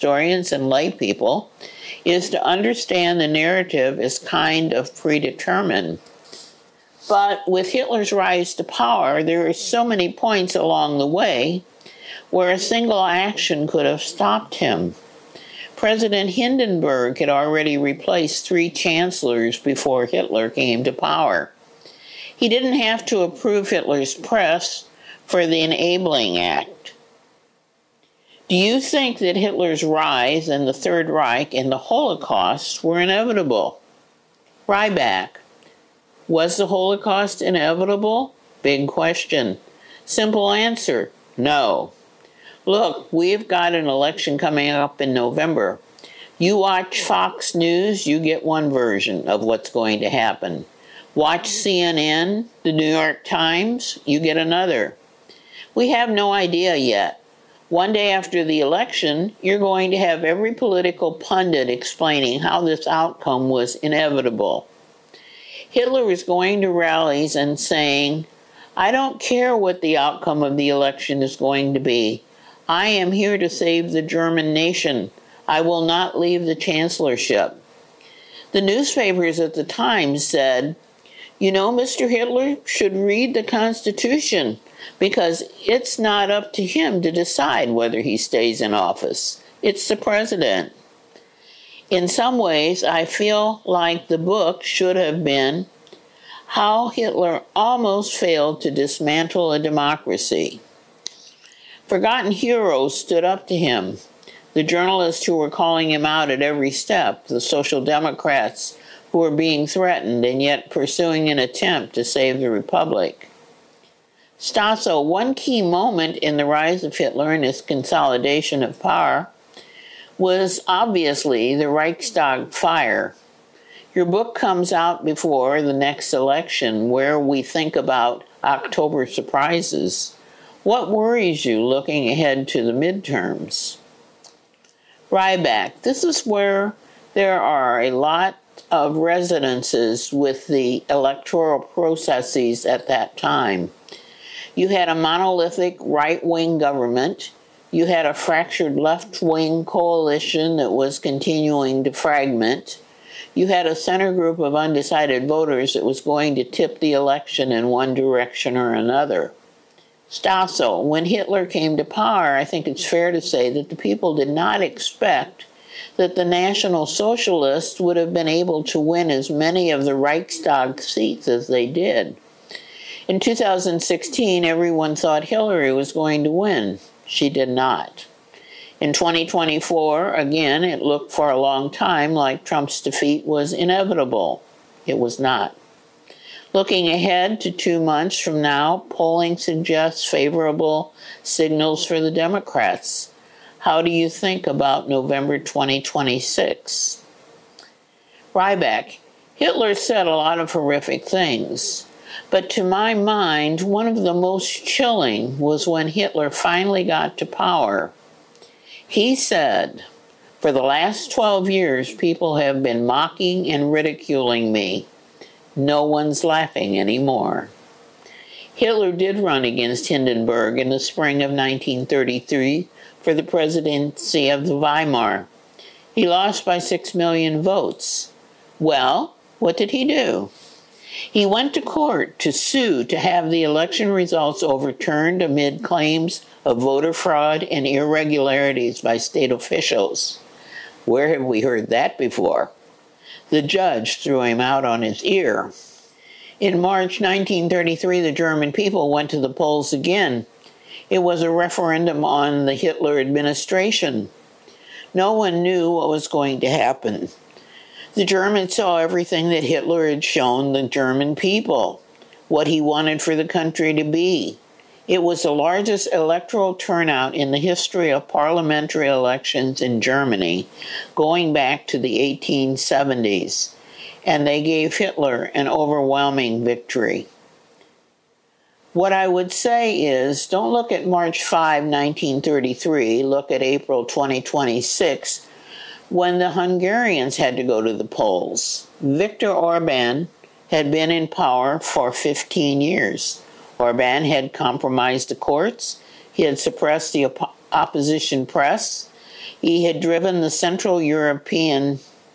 historians and lay people is to understand the narrative as kind of predetermined. But with Hitler's rise to power, there are so many points along the way where a single action could have stopped him. President Hindenburg had already replaced 3 chancellors before Hitler came to power. He didn't have to approve Hitler's press for the Enabling Act. Do you think that Hitler's rise and the Third Reich and the Holocaust were inevitable? Ryback. Was the Holocaust inevitable? Big question. Simple answer, no. Look, we've got an election coming up in November. You watch Fox News, you get one version of what's going to happen. Watch CNN, the New York Times, you get another. We have no idea yet. One day after the election, you're going to have every political pundit explaining how this outcome was inevitable. Hitler is going to rallies and saying, I don't care what the outcome of the election is going to be. I am here to save the German nation. I will not leave the chancellorship. The newspapers at the time said, you know, Mr. Hitler should read the Constitution because it's not up to him to decide whether he stays in office. It's the president. In some ways, I feel like the book should have been How Hitler Almost Failed to Dismantle a Democracy. Forgotten heroes stood up to him. The journalists who were calling him out at every step, the Social Democrats who were being threatened and yet pursuing an attempt to save the Republic. Stasso, one key moment in the rise of Hitler and his consolidation of power was obviously the Reichstag fire. Your book comes out before the next election, where we think about October surprises. What worries you looking ahead to the midterms? Ryback, this is where there are a lot of resonances with the electoral processes at that time. You had a monolithic right-wing government. You had a fractured left-wing coalition that was continuing to fragment. You had a center group of undecided voters that was going to tip the election in one direction or another. Stasso, when Hitler came to power, I think it's fair to say that the people did not expect that the National Socialists would have been able to win as many of the Reichstag seats as they did. In 2016, everyone thought Hillary was going to win. She did not. In 2024, again, it looked for a long time like Trump's defeat was inevitable. It was not. Looking ahead to 2 months from now, polling suggests favorable signals for the Democrats. How do you think about November 2026? Ryback, Hitler said a lot of horrific things. But to my mind, one of the most chilling was when Hitler finally got to power. He said, for the last 12 years, people have been mocking and ridiculing me. No one's laughing anymore. Hitler did run against Hindenburg in the spring of 1933 for the presidency of the Weimar. He lost by 6 million votes. Well, what did he do? He went to court to sue to have the election results overturned amid claims of voter fraud and irregularities by state officials. Where have we heard that before? The judge threw him out on his ear. In March 1933, the German people went to the polls again. It was a referendum on the Hitler administration. No one knew what was going to happen. The Germans saw everything that Hitler had shown the German people, what he wanted for the country to be. It was the largest electoral turnout in the history of parliamentary elections in Germany, going back to the 1870s, and they gave Hitler an overwhelming victory. What I would say is, don't look at March 5, 1933, look at April 2026, when the Hungarians had to go to the polls. Viktor Orban had been in power for 15 years. Orban had compromised the courts. He had suppressed the opposition press. He had driven the Central European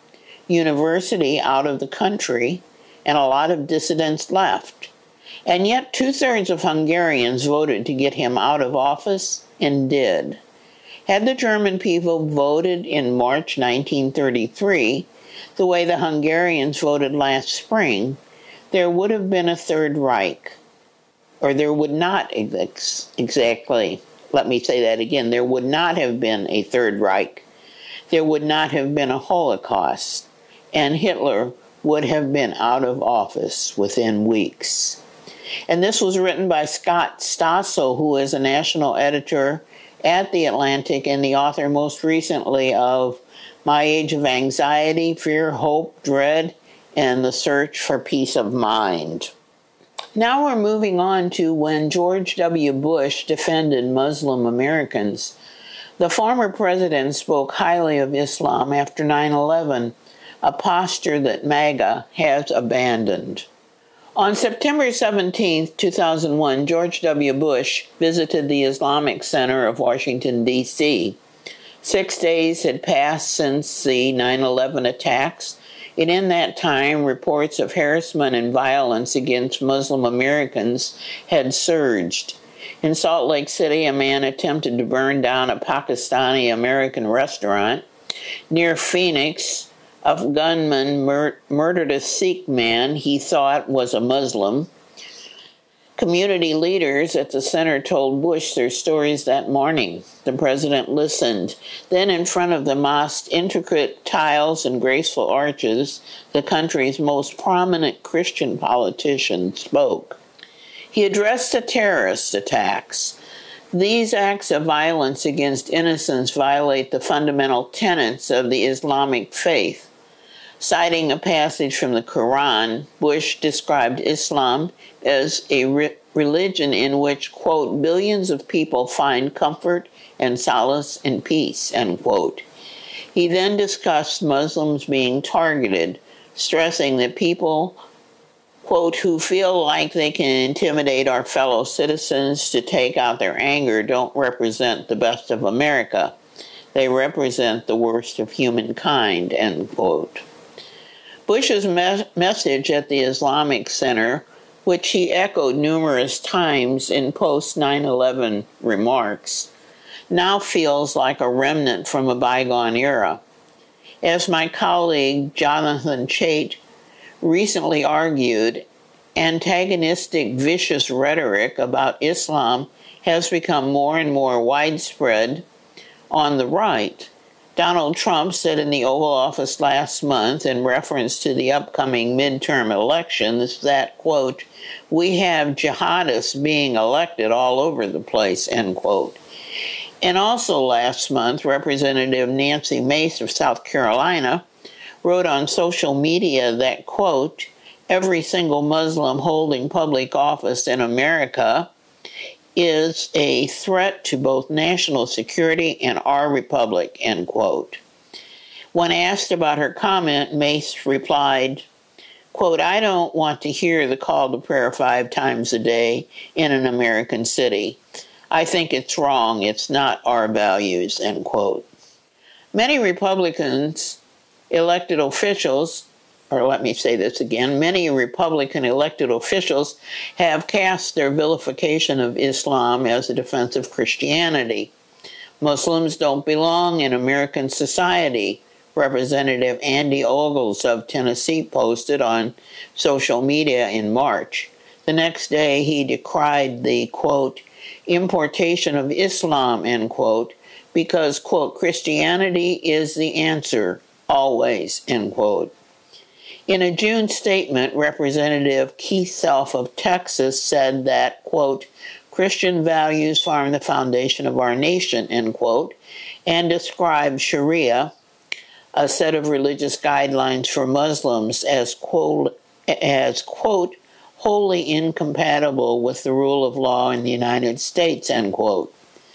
University out of the country, and a lot of dissidents left. And yet 2/3 of Hungarians voted to get him out of office, and did. Had the German people voted in March 1933, the way the Hungarians voted last spring, there would have been a Third Reich. Or there would not exactly, let me say that again, there would not have been a Third Reich. There would not have been a Holocaust. And Hitler would have been out of office within weeks. And this was written by Scott Stossel, who is a national editor at The Atlantic and the author most recently of My Age of Anxiety, Fear, Hope, Dread, and the Search for Peace of Mind. Now we're moving on to when George W. Bush defended Muslim Americans. The former president spoke highly of Islam after 9/11, a posture that MAGA has abandoned. On September 17, 2001, George W. Bush visited the Islamic Center of Washington, D.C. 6 days had passed since the 9/11 attacks, and in that time, reports of harassment and violence against Muslim Americans had surged. In Salt Lake City, a man attempted to burn down a Pakistani-American restaurant. Near Phoenix, a gunman murdered a Sikh man he thought was a Muslim. Community leaders at the center told Bush their stories that morning. The president listened. Then, in front of the mosque's intricate tiles and graceful arches, the country's most prominent Christian politician spoke. He addressed the terrorist attacks. These acts of violence against innocents violate the fundamental tenets of the Islamic faith. Citing a passage from the Quran, Bush described Islam as a religion in which, quote, billions of people find comfort and solace and peace, end quote. He then discussed Muslims being targeted, stressing that people, quote, who feel like they can intimidate our fellow citizens to take out their anger don't represent the best of America. They represent the worst of humankind, end quote. Bush's message at the Islamic Center, which he echoed numerous times in post-9/11 remarks, now feels like a remnant from a bygone era. As my colleague Jonathan Chait recently argued, antagonistic, vicious rhetoric about Islam has become more and more widespread on the right. Donald Trump said in the Oval Office last month, in reference to the upcoming midterm elections, that, quote, we have jihadists being elected all over the place, end quote. And also last month, Representative Nancy Mace of South Carolina wrote on social media that, quote, every single Muslim holding public office in America is a threat to both national security and our republic, end quote. When asked about her comment, Mace replied, quote, I don't want to hear the call to prayer 5 times a day in an American city. I think it's wrong. It's not our values, end quote. Many Republicans elected officials, or let me say this again, many Republican elected officials have cast their vilification of Islam as a defense of Christianity. Muslims don't belong in American society, Representative Andy Ogles of Tennessee posted on social media in March. The next day, he decried the, quote, importation of Islam, end quote, because, quote, Christianity is the answer, always, end quote. In a June statement, Representative Keith Self of Texas said that, quote, Christian values form the foundation of our nation, end quote, and described Sharia, a set of religious guidelines for Muslims, as, quote, wholly incompatible with the rule of law in the United States, end quote.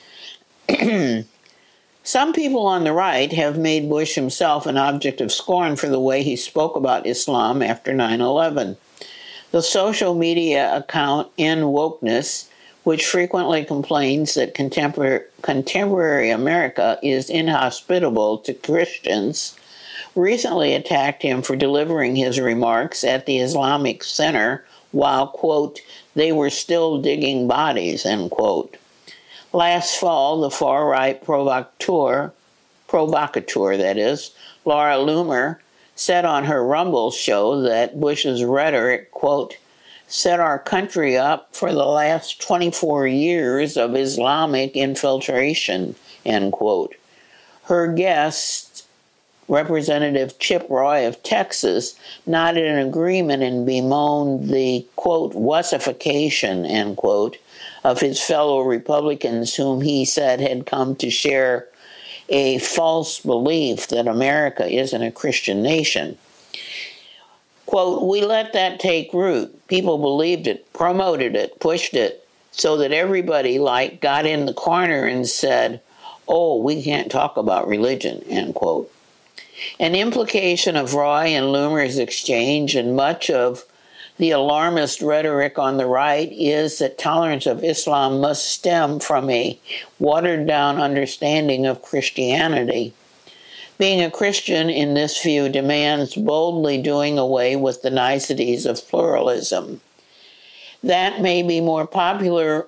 Some people on the right have made Bush himself an object of scorn for the way he spoke about Islam after 9/11. The social media account In Wokeness, which frequently complains that contemporary America is inhospitable to Christians, recently attacked him for delivering his remarks at the Islamic Center while, quote, they were still digging bodies, end quote. Last fall, the far-right provocateur, that is, Laura Loomer, said on her Rumble show that Bush's rhetoric, quote, set our country up for the last 24 years of Islamic infiltration, end quote. Her guest, Representative Chip Roy of Texas, nodded in agreement and bemoaned the, quote, wussification, end quote, of his fellow Republicans whom he said had come to share a false belief that America isn't a Christian nation. Quote, we let that take root. People believed it, promoted it, pushed it, so that everybody, got in the corner and said, oh, we can't talk about religion, end quote. An implication of Roy and Loomer's exchange and much of the alarmist rhetoric on the right is that tolerance of Islam must stem from a watered-down understanding of Christianity. Being a Christian in this view demands boldly doing away with the niceties of pluralism. That may be a more popular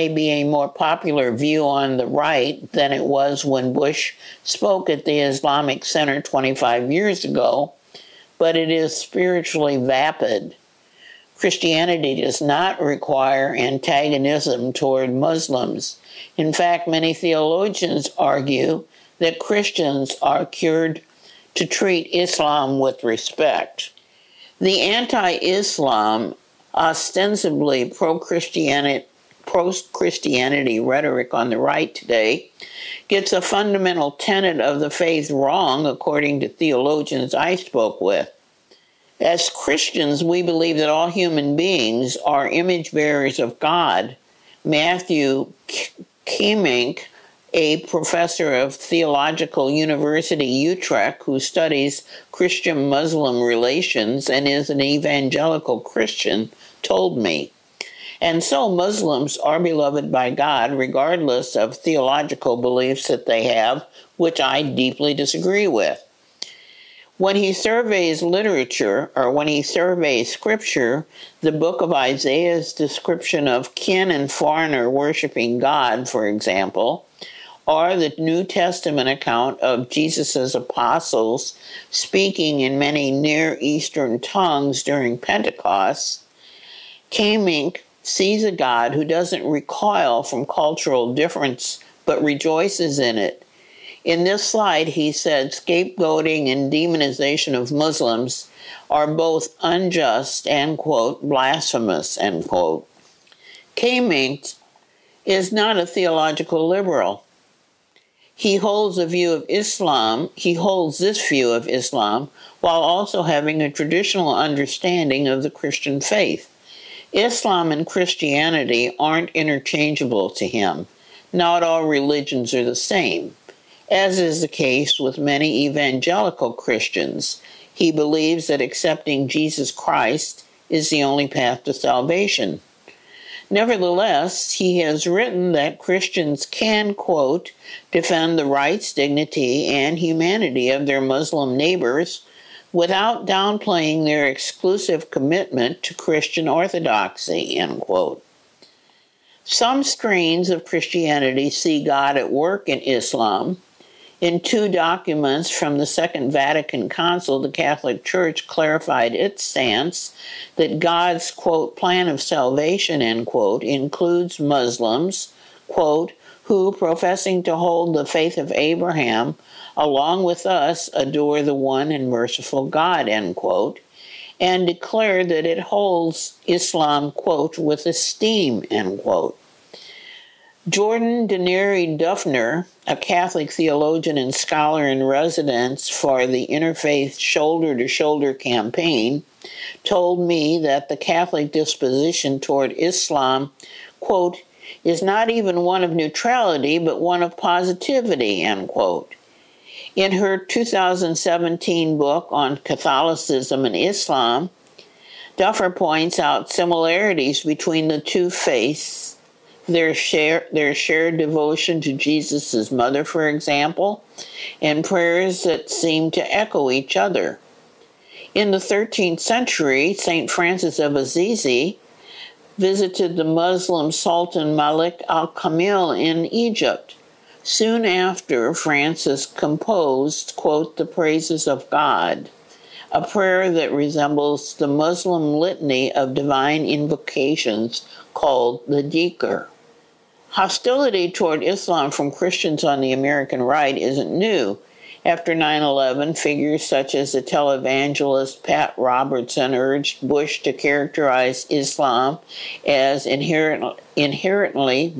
view on the right than it was when Bush spoke at the Islamic Center 25 years ago, but it is spiritually vapid. Christianity does not require antagonism toward Muslims. In fact, many theologians argue that Christians are cured to treat Islam with respect. The anti-Islam, ostensibly pro-Christianity rhetoric on the right today gets a fundamental tenet of the faith wrong, according to theologians I spoke with. As Christians, we believe that all human beings are image bearers of God. Matthew Kiemink, a professor of Theological University Utrecht who studies Christian-Muslim relations and is an evangelical Christian, told me. And so Muslims are beloved by God regardless of theological beliefs that they have, which I deeply disagree with. When he surveys literature, or when he surveys scripture, the book of Isaiah's description of kin and foreigner worshiping God, for example, or the New Testament account of Jesus' apostles speaking in many Near Eastern tongues during Pentecost, Kiemink sees a God who doesn't recoil from cultural difference but rejoices in it. In this slide, he said scapegoating and demonization of Muslims are both unjust and, quote, blasphemous, end quote. Kiemink is not a theological liberal. He holds this view of Islam while also having a traditional understanding of the Christian faith. Islam and Christianity aren't interchangeable to him. Not all religions are the same. As is the case with many evangelical Christians, he believes that accepting Jesus Christ is the only path to salvation. Nevertheless, he has written that Christians can, quote, defend the rights, dignity, and humanity of their Muslim neighbors without downplaying their exclusive commitment to Christian orthodoxy, end quote. Some strains of Christianity see God at work in Islam. In two documents from the Second Vatican Council, the Catholic Church clarified its stance that God's, quote, plan of salvation, end quote, includes Muslims, quote, who, professing to hold the faith of Abraham, along with us, adore the one and merciful God, end quote, and declare that it holds Islam, quote, with esteem, end quote. Jordan Deneri Duffner, a Catholic theologian and scholar in residence for the Interfaith Shoulder to Shoulder campaign, told me that the Catholic disposition toward Islam, quote, is not even one of neutrality, but one of positivity, end quote. In her 2017 book on Catholicism and Islam, Duffer points out similarities between the two faiths their shared devotion to Jesus' mother, for example, and prayers that seem to echo each other. In the 13th century, St. Francis of Assisi visited the Muslim Sultan Malik al-Kamil in Egypt. Soon after, Francis composed, quote, the praises of God, a prayer that resembles the Muslim litany of divine invocations called the Dhikr. Hostility toward Islam from Christians on the American right isn't new. After 9/11, figures such as the televangelist Pat Robertson urged Bush to characterize Islam as inherently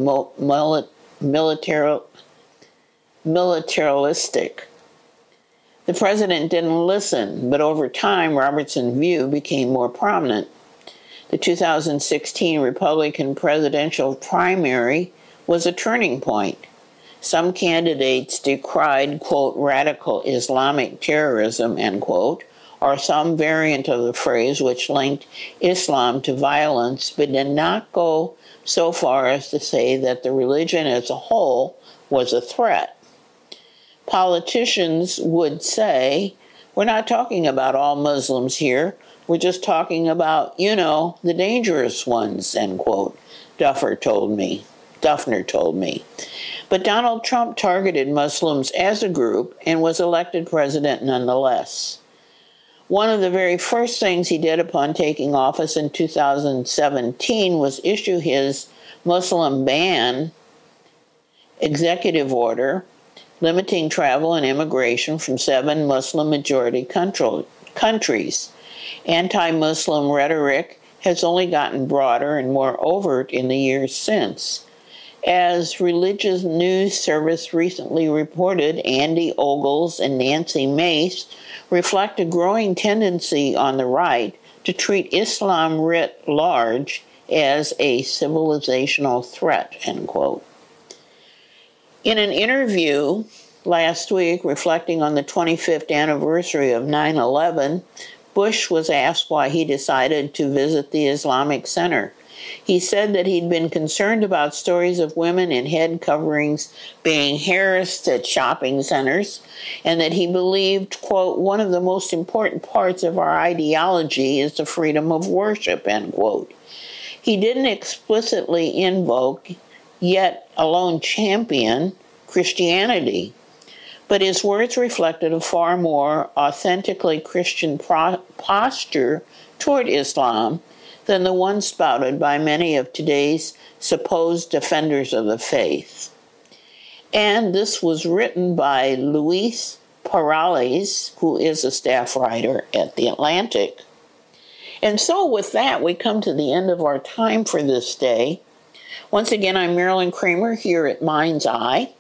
militaristic. The president didn't listen, but over time, Robertson's view became more prominent. The 2016 Republican presidential primary was a turning point. Some candidates decried, quote, radical Islamic terrorism, end quote, or some variant of the phrase which linked Islam to violence, but did not go so far as to say that the religion as a whole was a threat. Politicians would say, we're not talking about all Muslims here, we're just talking about, the dangerous ones, end quote, Duffner told me. But Donald Trump targeted Muslims as a group and was elected president nonetheless. One of the very first things he did upon taking office in 2017 was issue his Muslim ban executive order limiting travel and immigration from 7 Muslim-majority countries. Anti-Muslim rhetoric has only gotten broader and more overt in the years since. As Religious News Service recently reported, Andy Ogles and Nancy Mace reflect a growing tendency on the right to treat Islam writ large as a civilizational threat, end quote. In an interview last week reflecting on the 25th anniversary of 9/11, Bush was asked why he decided to visit the Islamic Center. He said that he'd been concerned about stories of women in head coverings being harassed at shopping centers, and that he believed, quote, one of the most important parts of our ideology is the freedom of worship, end quote. He didn't explicitly invoke, yet alone champion, Christianity, but his words reflected a far more authentically Christian posture toward Islam than the one spouted by many of today's supposed defenders of the faith. And this was written by Luis Perales, who is a staff writer at The Atlantic. And so with that, we come to the end of our time for this day. Once again, I'm Marilyn Kramer here at Mind's Eye,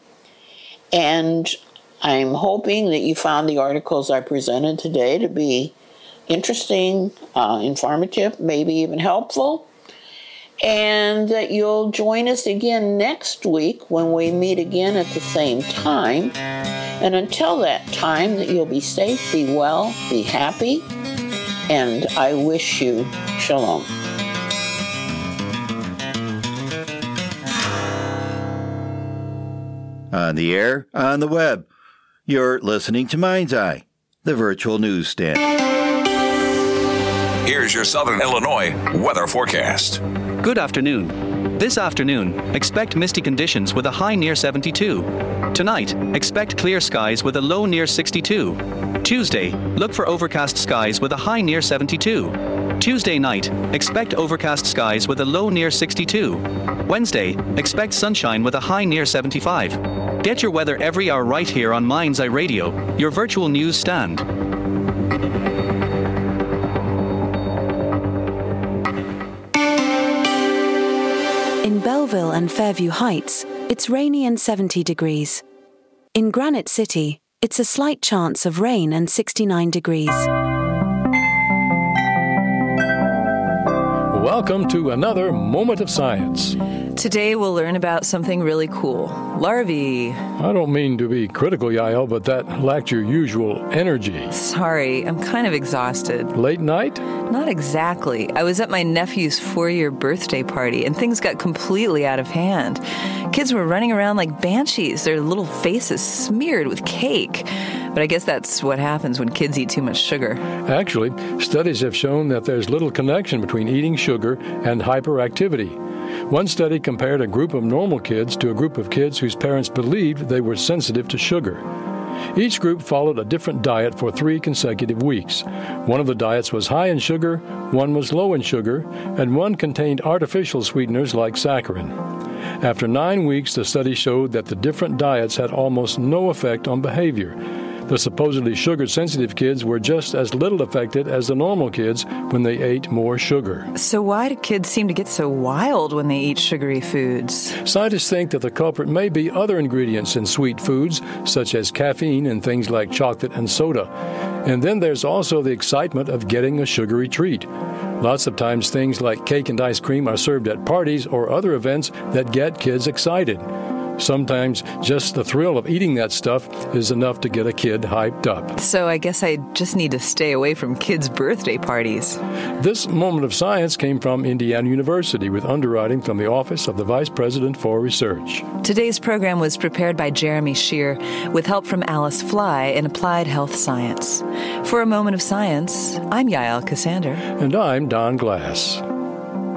and I'm hoping that you found the articles I presented today to be interesting, informative, maybe even helpful, and that you'll join us again next week when we meet again at the same time. And until that time, that you'll be safe, be well, be happy, and I wish you shalom. On the air, on the web, you're listening to Mind's Eye, the virtual newsstand. Here's your Southern Illinois weather forecast. Good afternoon. This afternoon, expect misty conditions with a high near 72. Tonight, expect clear skies with a low near 62. Tuesday, look for overcast skies with a high near 72. Tuesday night, expect overcast skies with a low near 62. Wednesday, expect sunshine with a high near 75. Get your weather every hour right here on Mind's Eye Radio, your virtual news stand. In Belleville and Fairview Heights, it's rainy and 70 degrees. In Granite City, it's a slight chance of rain and 69 degrees. Welcome to another Moment of Science. Today we'll learn about something really cool. Larvae. I don't mean to be critical, Yael, but that lacked your usual energy. Sorry, I'm kind of exhausted. Late night? Not exactly. I was at my nephew's 4-year birthday party, and things got completely out of hand. Kids were running around like banshees, their little faces smeared with cake. But I guess that's what happens when kids eat too much sugar. Actually, studies have shown that there's little connection between eating sugar and hyperactivity. One study compared a group of normal kids to a group of kids whose parents believed they were sensitive to sugar. Each group followed a different diet for 3 consecutive weeks. One of the diets was high in sugar, one was low in sugar, and one contained artificial sweeteners like saccharin. After 9 weeks, the study showed that the different diets had almost no effect on behavior. The supposedly sugar-sensitive kids were just as little affected as the normal kids when they ate more sugar. So why do kids seem to get so wild when they eat sugary foods? Scientists think that the culprit may be other ingredients in sweet foods, such as caffeine in things like chocolate and soda. And then there's also the excitement of getting a sugary treat. Lots of times things like cake and ice cream are served at parties or other events that get kids excited. Sometimes just the thrill of eating that stuff is enough to get a kid hyped up. So I guess I just need to stay away from kids' birthday parties. This moment of science came from Indiana University with underwriting from the Office of the Vice President for Research. Today's program was prepared by Jeremy Shear with help from Alice Fly in Applied Health Science. For a moment of science, I'm Yael Cassander. And I'm Don Glass.